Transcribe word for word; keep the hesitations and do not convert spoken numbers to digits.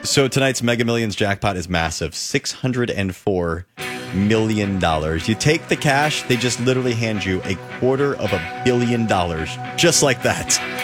So tonight's Mega Millions jackpot is massive, six hundred four million dollars. You take the cash, they just literally hand you a quarter of a billion dollars, just like that.